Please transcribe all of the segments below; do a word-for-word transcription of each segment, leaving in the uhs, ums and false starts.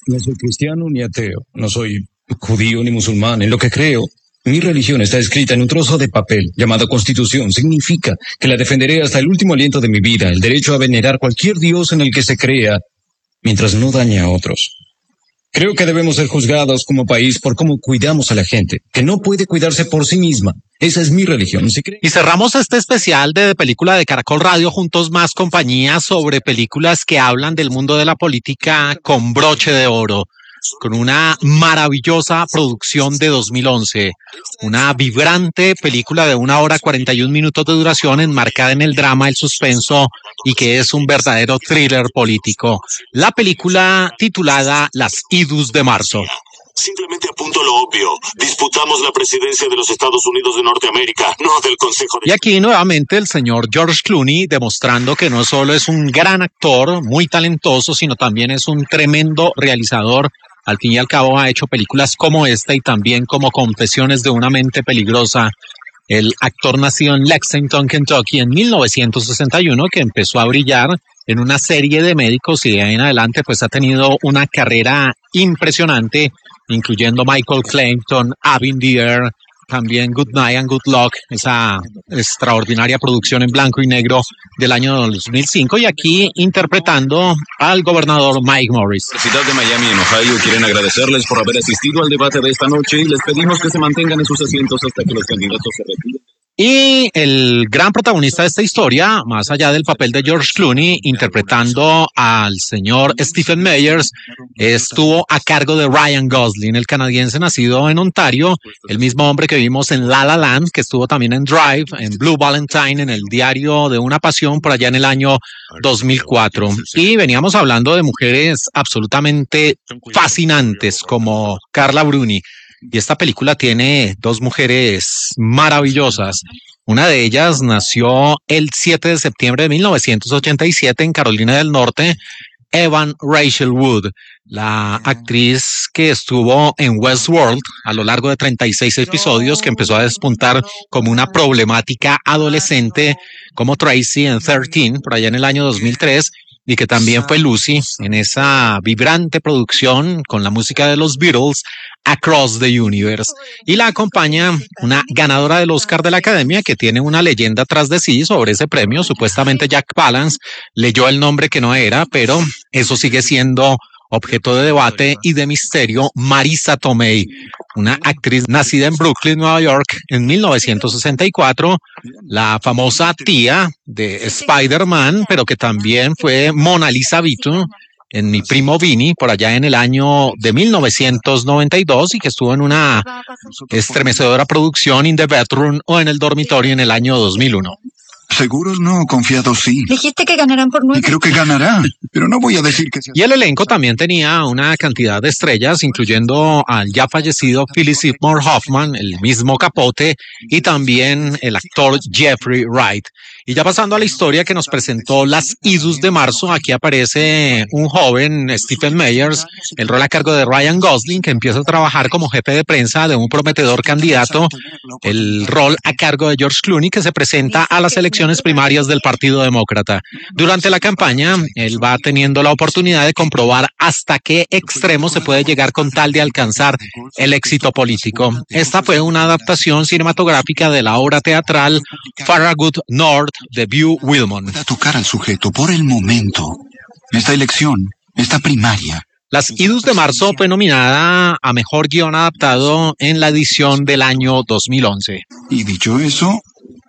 No soy cristiano ni ateo, no soy judío ni musulmán. En lo que creo, mi religión está escrita en un trozo de papel llamado Constitución. Significa que la defenderé hasta el último aliento de mi vida, el derecho a venerar cualquier dios en el que se crea, mientras no dañe a otros. Creo que debemos ser juzgados como país por cómo cuidamos a la gente, que no puede cuidarse por sí misma. Esa es mi religión. ¿Sí cree? Y cerramos este especial de película de Caracol Radio, Juntos Más Compañía, sobre películas que hablan del mundo de la política con broche de oro, con una maravillosa producción de dos mil once, una vibrante película de una hora cuarenta y un minutos de duración, enmarcada en el drama, el suspenso y que es un verdadero thriller político. La película titulada Las Idus de Marzo. Simplemente apunto lo obvio. Disputamos la presidencia de los Estados Unidos de Norteamérica, no del Consejo de... Y aquí nuevamente el señor George Clooney demostrando que no solo es un gran actor, muy talentoso, sino también es un tremendo realizador. Al fin y al cabo ha hecho películas como esta y también como Confesiones de una mente peligrosa. El actor nació en Lexington, Kentucky en mil novecientos sesenta y uno, que empezó a brillar en una serie de médicos y de ahí en adelante pues ha tenido una carrera impresionante, incluyendo Michael Clayton, Abin Deer, también Good Night and Good Luck, esa extraordinaria producción en blanco y negro del año dos mil cinco, y aquí interpretando al gobernador Mike Morris. La Universidad de Miami en Ohio quieren agradecerles por haber asistido al debate de esta noche y les pedimos que se mantengan en sus asientos hasta que los candidatos se retiren. Y el gran protagonista de esta historia, más allá del papel de George Clooney, interpretando al señor Stephen Meyers, estuvo a cargo de Ryan Gosling, el canadiense nacido en Ontario, el mismo hombre que vimos en La La Land, que estuvo también en Drive, en Blue Valentine, en El Diario de una Pasión, por allá en el año dos mil cuatro. Y veníamos hablando de mujeres absolutamente fascinantes como Carla Bruni. Y esta película tiene dos mujeres maravillosas. Una de ellas nació el siete de septiembre de mil novecientos ochenta y siete en Carolina del Norte, Evan Rachel Wood, la actriz que estuvo en Westworld a lo largo de treinta y seis episodios, que empezó a despuntar como una problemática adolescente como Tracy en trece, por allá en el año dos mil tres, y que también fue Lucy en esa vibrante producción con la música de los Beatles, Across the Universe. Y la acompaña una ganadora del Oscar de la Academia que tiene una leyenda tras de sí sobre ese premio. Supuestamente Jack Palance leyó el nombre que no era, pero eso sigue siendo objeto de debate y de misterio. Marisa Tomei, una actriz nacida en Brooklyn, Nueva York, en mil novecientos sesenta y cuatro, la famosa tía de Spider-Man, pero que también fue Mona Lisa Vito en Mi Primo Vini, por allá en el año de mil novecientos noventa y dos, y que estuvo en una estremecedora producción In the Bedroom o En el Dormitorio en el año dos mil uno. Seguros no, confiados sí. Dijiste que ganarán por nueve. Y creo que ganará, pero no voy a decir que sea. Y el elenco también tenía una cantidad de estrellas, incluyendo al ya fallecido Philip Seymour Hoffman, el mismo Capote, y también el actor Jeffrey Wright. Y ya pasando a la historia que nos presentó Las Idus de Marzo, aquí aparece un joven, Stephen Meyers, el rol a cargo de Ryan Gosling, que empieza a trabajar como jefe de prensa de un prometedor candidato, el rol a cargo de George Clooney, que se presenta a las elecciones primarias del Partido Demócrata. Durante la campaña, él va teniendo la oportunidad de comprobar hasta qué extremo se puede llegar con tal de alcanzar el éxito político. Esta fue una adaptación cinematográfica de la obra teatral Farragut North de Beau Wilmot. A tocar al sujeto por el momento. Esta elección, esta primaria. Las Idus de Marzo fue nominada a Mejor Guión Adaptado en la edición del año dos mil once. Y dicho eso,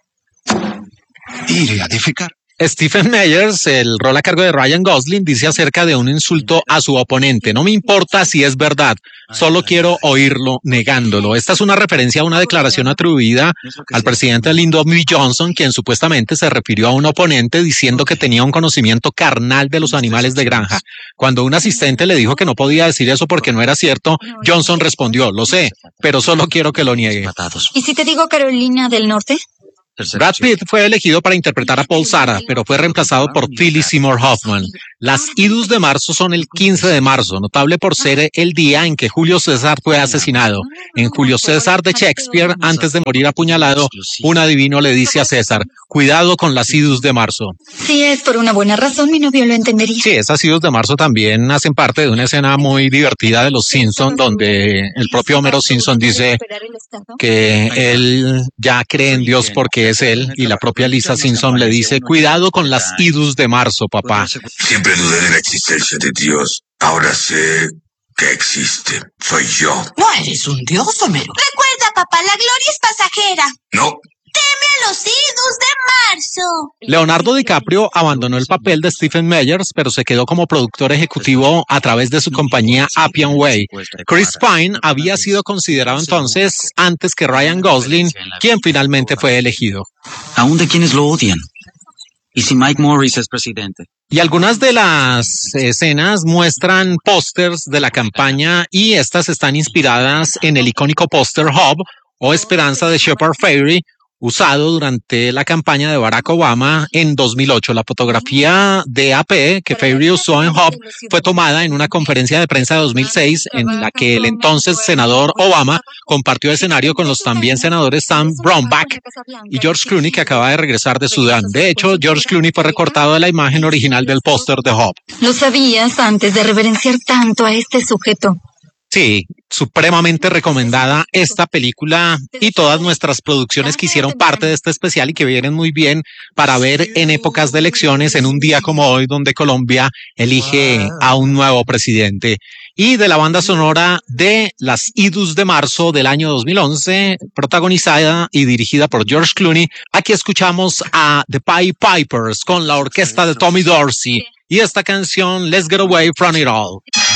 iré a defecar. Stephen Meyers, el rol a cargo de Ryan Gosling, dice acerca de un insulto a su oponente: no me importa si es verdad, solo quiero oírlo negándolo. Esta es una referencia a una declaración atribuida al presidente Lyndon B. Johnson, quien supuestamente se refirió a un oponente diciendo que tenía un conocimiento carnal de los animales de granja. Cuando un asistente le dijo que no podía decir eso porque no era cierto, Johnson respondió: lo sé, pero solo quiero que lo niegue. ¿Y si te digo Carolina del Norte? Brad Pitt fue elegido para interpretar a Paul Sara, pero fue reemplazado por Philip Seymour Hoffman. Las idus de marzo son el quince de marzo, notable por ser el día en que Julio César fue asesinado. En Julio César de Shakespeare, antes de morir apuñalado, un adivino le dice a César, cuidado con las idus de marzo. Si es por una buena razón, mi novio lo entendería. Sí, esas idus de marzo también hacen parte de una escena muy divertida de los Simpson, donde el propio Homero Simpson dice que él ya cree en Dios porque es él, y la propia Lisa Simpson le dice, cuidado con las idus de marzo, papá. Siempre dudé de la existencia de Dios. Ahora sé que existe. Soy yo. No eres un dios, Homero. Recuerda, papá, la gloria es pasajera. No. Teme a los idus de marzo. Leonardo DiCaprio abandonó el papel de Stephen Meyers, pero se quedó como productor ejecutivo a través de su compañía Appian Way. Chris Pine había sido considerado entonces antes que Ryan Gosling, quien finalmente fue elegido. Aún de quienes lo odian. ¿Y si Mike Morris es presidente? Y algunas de las escenas muestran pósters de la campaña y estas están inspiradas en el icónico póster Hope o Esperanza de Shepard Fairey, usado durante la campaña de Barack Obama en dos mil ocho. La fotografía de A P que Fairey usó en Hope fue tomada en una conferencia de prensa de dos mil seis en la que el entonces senador Obama compartió escenario con los también senadores Sam Brownback y George Clooney, que acaba de regresar de Sudán. De hecho, George Clooney fue recortado de la imagen original del póster de Hope. ¿Lo sabías antes de reverenciar tanto a este sujeto? Sí, supremamente recomendada esta película y todas nuestras producciones que hicieron parte de este especial y que vienen muy bien para ver en épocas de elecciones, en un día como hoy donde Colombia elige a un nuevo presidente. Y de la banda sonora de Las idus de marzo del año dos mil once, protagonizada y dirigida por George Clooney, aquí escuchamos a The Pied Pipers con la orquesta de Tommy Dorsey y esta canción Let's Get Away From It All.